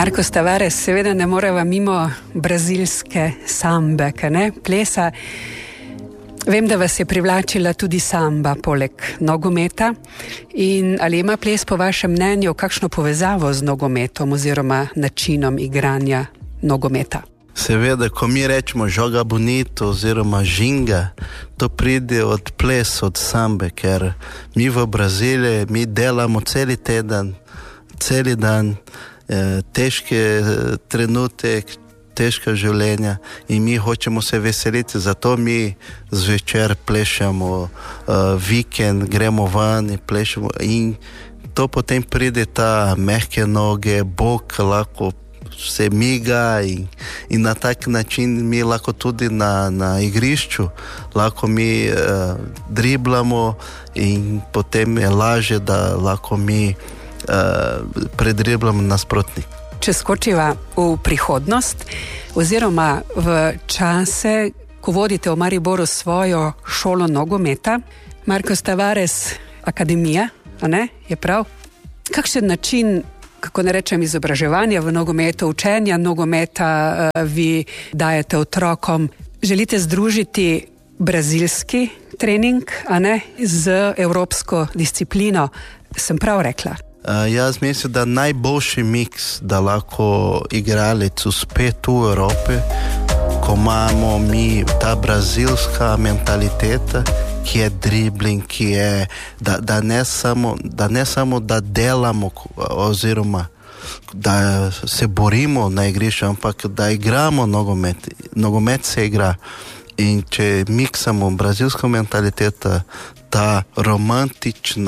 Marcos Tavares, seveda ne moreva mimo brazilske sambe, plesa. Vem, da vas je privlačila tudi samba poleg nogometa. In ali ima ples po vašem mnenju kakšno povezavo z nogometom oziroma načinom igranja nogometa? Seveda, ko mi rečemo joga bonito oziroma žinga, to pride od ples, od sambe, ker mi v Braziliji mi delamo celi teden, celi dan, težke trenutek, težka življenja in mi hočemo se veseliti, zato mi zvečer plešemo, vikend gremo van in plešemo in to potem pride ta mehke noge, bok lahko se miga in na tak način mi lahko tudi na igrišču, lahko mi driblamo in potem je lažje, da lahko mi predriblamo nasprotnik. Če skočiva v prihodnost oziroma v čase, ko vodite v Mariboru svojo šolo nogometa, Marcos Tavares akademija, a ne, je prav? Kakšen način, kako ne rečem, izobraževanja v nogometu, učenja nogometa vi dajete otrokom? Želite združiti brazilski trening, a ne, z evropsko disciplino? Sem prav rekla? Jaz mislim, da najboljši miks, da lahko igralec uspe tu v Evropi, ko imamo mi ta brazilska mentaliteta, ki je dribling, ki je, da ne samo da delamo oziroma da se borimo na igrišču, ampak da igramo nogomet. Nogomet se igra. In če miksamo brazilsko mentaliteto, ta romantični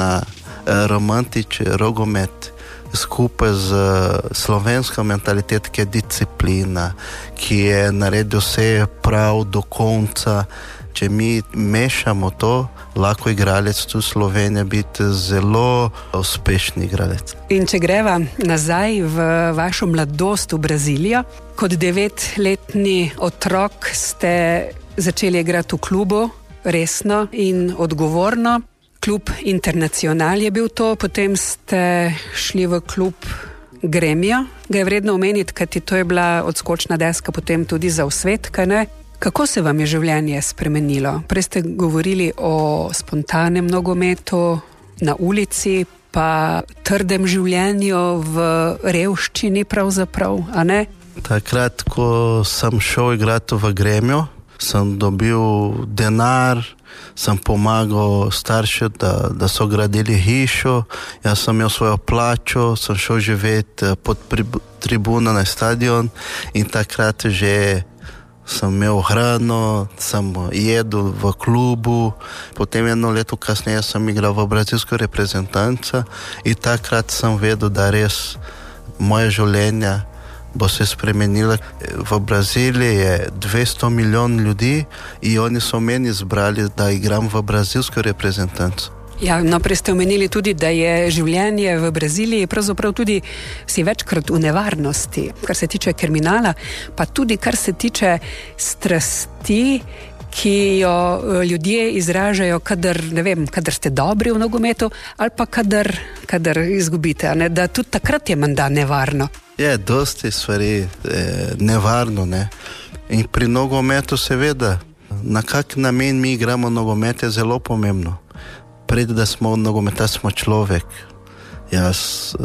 rogomet skupaj z slovensko mentaliteto, ki je disciplina, ki je naredil vse prav do konca. Če mi mešamo to, lahko igralec tu v Sloveniji biti zelo uspešni igralec. In če greva nazaj v vašo mladost v Brazilijo, kot 9-letni otrok ste začeli igrati v klubu, resno in odgovorno. Klub Internacional je bil to, potem ste šli v klub Gremio. Ga je vredno omeniti, kajti to je bila odskočna deska potem tudi za v svet, kaj ne? Kako se vam je življenje spremenilo? Prej ste govorili o spontanem nogometu na ulici, pa trdem življenju v revščini pravzaprav, a ne? Takrat, ko sem šel igrati v Gremio, sem dobil denar, sem pomagal staršem, da so gradili hišo, jaz sem imel svojo plačo, sem šel živeti pod tribuno na stadion in takrat že sem imel hrano, sem jedel v klubu, potem 1 leto kasneje sem igral v brazilsko reprezentanco in takrat sem vedel, da res moje življenje bo se spremenilo. V Braziliji je 200 milijonov ljudi in oni so meni izbrali, da igram v brazilsko reprezentanco. Ja, no, prej ste omenili tudi, da je življenje v Braziliji pravzaprav tudi si večkrat v nevarnosti, kar se tiče kriminala, pa tudi kar se tiče strasti, ki jo ljudje izražajo, kadar ste dobri v nogometu ali pa kadar izgubite, ne? Da tudi takrat je menda nevarno. Je, dosti stvari nevarno, ne? In pri nogometu seveda, na kak namen mi igramo nogomet je zelo pomembno. Pred da smo nogometaš, smo človek. Jaz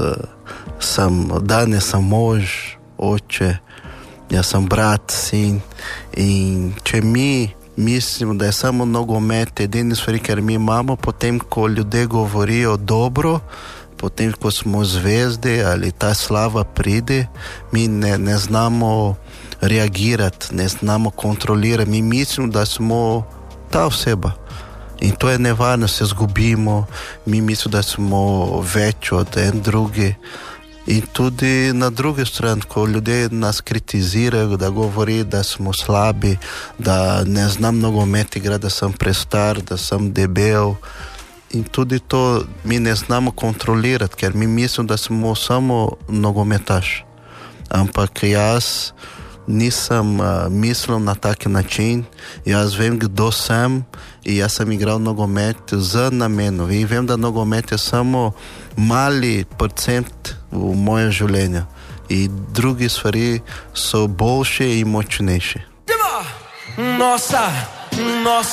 danes sem mož, oče, jaz sem brat, sin in če mi mislimo, da je samo nogomet edini stvari, ker mi imamo, potem ko ljudje govorijo dobro, potem ko smo zvezde ali ta slava pride, mi ne znamo reagirati, ne znamo kontrolirati, mi mislimo, da smo ta oseba. In to je nevarno, se zgubimo, mi mislimo, da smo več od en drugi. In tudi na drugi strani, ko ljudje nas kritizirajo, da govori, da smo slabi, da ne znam nogomet igrati, da sem prestar, da sem debel. In tudi to mi ne znamo kontrolirati, ker mi mislimo, da smo samo nogometaš. Ampak jaz nisem mislil na tak način, jaz vem, kdo sem in jaz sem igral nogomet z namenom. In vem, da nogomet je samo mali procent v moje življenje. in druge stvari so boljše in močnejše. Nossa